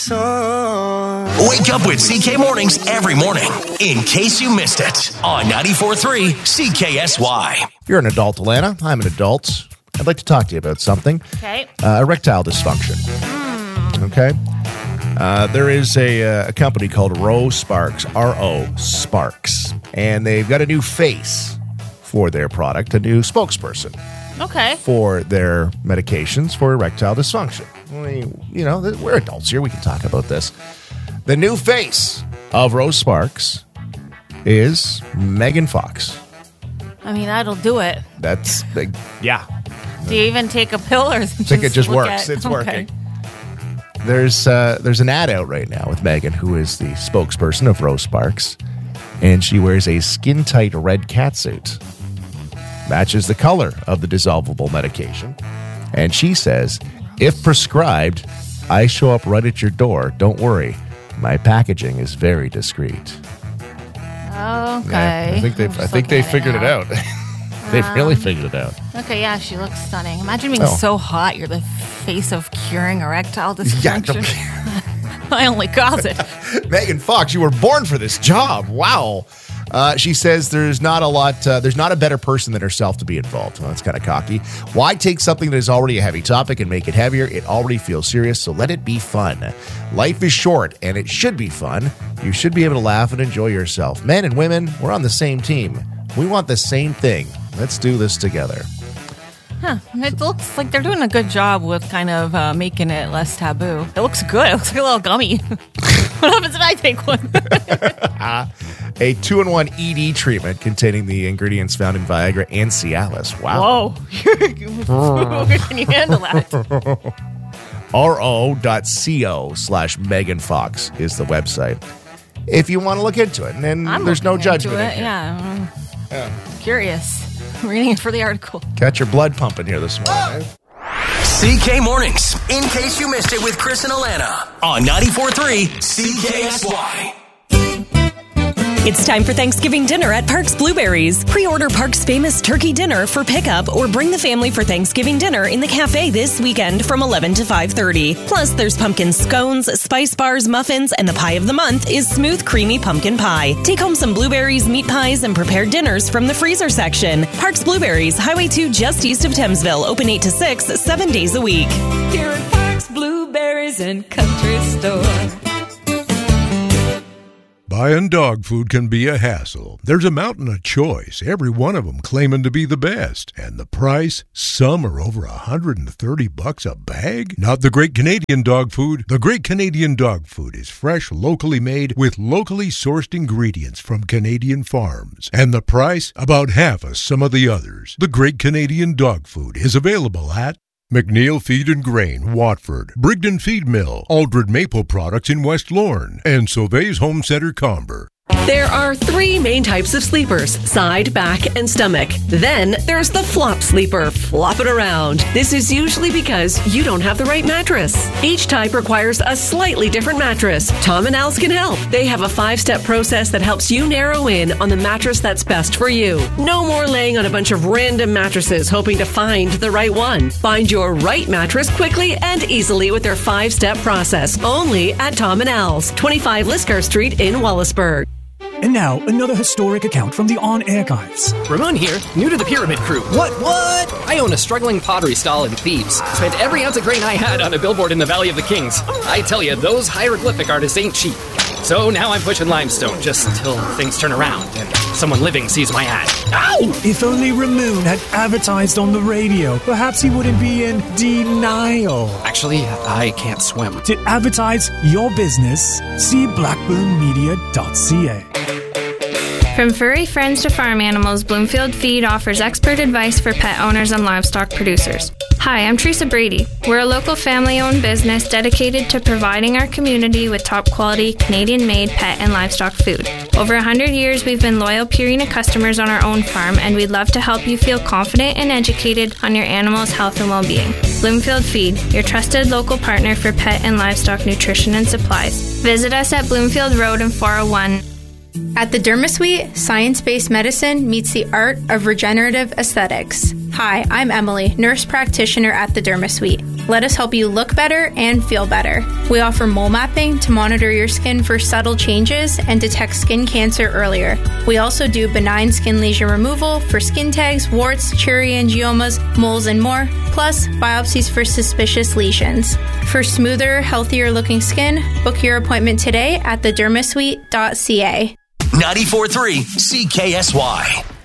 Wake up with CK Mornings every morning, in case you missed it, on 94.3 CKSY. If you're an adult, Alana, I'm an adult. I'd like to talk to you about something. Okay. Erectile dysfunction. Okay. There is a company called Ro Sparks, R-O Sparks, and they've got a new face for their product, a new spokesperson. Okay. For their medications for erectile dysfunction. We're adults here. We can talk about this. The new face of Ro Sparks is Megan Fox. I mean, that'll do it. That's big. Yeah. Do you even take a pill, or I think it just works. It's working. There's an ad out right now with Megan, who is the spokesperson of Ro Sparks, and she wears a skin-tight red catsuit. Matches the color of the dissolvable medication. And she says, if prescribed, I show up right at your door. Don't worry. My packaging is very discreet. Okay. Yeah, I think they figured it out. They've really figured it out. Okay, yeah, she looks stunning. Imagine being so hot, you're the face of curing erectile dysfunction. I only cause it. Megan Fox, you were born for this job. Wow. She says there's not a better person than herself to be involved. Well, that's kind of cocky. Why take something that is already a heavy topic and make it heavier? It already feels serious, so let it be fun. Life is short, and it should be fun. You should be able to laugh and enjoy yourself. Men and women, we're on the same team. We want the same thing. Let's do this together. Huh. It looks like they're doing a good job with kind of making it less taboo. It looks good. It looks like a little gummy. What happens if I take one? A 2-in-1 ED treatment containing the ingredients found in Viagra and Cialis. Wow. Whoa. Can you handle that? ro.co/Megan Fox is the website. If you want to look into it. And there's no judgment in here. Yeah. Curious. I'm reading it for the article. Got your blood pumping here this morning. CK Mornings, in case you missed it, with Chris and Alana, on 94.3 CKSY. It's time for Thanksgiving dinner at Parks Blueberries. Pre-order Parks' famous turkey dinner for pickup or bring the family for Thanksgiving dinner in the cafe this weekend from 11 to 5:30. Plus, there's pumpkin scones, spice bars, muffins, and the pie of the month is smooth, creamy pumpkin pie. Take home some blueberries, meat pies, and prepared dinners from the freezer section. Parks Blueberries, Highway 2 just east of Thamesville. Open 8 to 6, 7 days a week. Here at Parks Blueberries and Country Store. Buying dog food can be a hassle. There's a mountain of choice, every one of them claiming to be the best. And the price? Some are over $130 a bag? Not the Great Canadian Dog Food. The Great Canadian Dog Food is fresh, locally made, with locally sourced ingredients from Canadian farms. And the price? About half of some of the others. The Great Canadian Dog Food is available at McNeil Feed and Grain, Watford, Brigden Feed Mill, Aldred Maple Products in West Lorne, and Sauvé's Home Center, Comber. There are 3 main types of sleepers: side, back, and stomach. Then there's the flop sleeper. Flop it around. This is usually because you don't have the right mattress. Each type requires a slightly different mattress. Tom and Al's can help. They have a 5-step process that helps you narrow in on the mattress that's best for you. No more laying on a bunch of random mattresses hoping to find the right one. Find your right mattress quickly and easily with their 5-step process. Only at Tom and Al's, 25 Liscar Street in Wallaceburg. And now, another historic account from the On Archives. Ramon here, new to the Pyramid Crew. What? I own a struggling pottery stall in Thebes. Spent every ounce of grain I had on a billboard in the Valley of the Kings. I tell you, those hieroglyphic artists ain't cheap. So now I'm pushing limestone, just until things turn around and someone living sees my ad. Ow! If only Ramon had advertised on the radio, perhaps he wouldn't be in denial. Actually, I can't swim. To advertise your business, see blackburnmedia.ca. From furry friends to farm animals, Bloomfield Feed offers expert advice for pet owners and livestock producers. Hi, I'm Teresa Brady. We're a local family-owned business dedicated to providing our community with top-quality, Canadian-made pet and livestock food. Over 100 years, we've been loyal Purina customers on our own farm, and we'd love to help you feel confident and educated on your animal's health and well-being. Bloomfield Feed, your trusted local partner for pet and livestock nutrition and supplies. Visit us at Bloomfield Road and 401. At the Dermasuite, science-based medicine meets the art of regenerative aesthetics. Hi, I'm Emily, nurse practitioner at the DermaSuite. Let us help you look better and feel better. We offer mole mapping to monitor your skin for subtle changes and detect skin cancer earlier. We also do benign skin lesion removal for skin tags, warts, cherry angiomas, moles, and more, plus biopsies for suspicious lesions. For smoother, healthier looking skin, book your appointment today at thedermasuite.ca. 94.3 CKSY.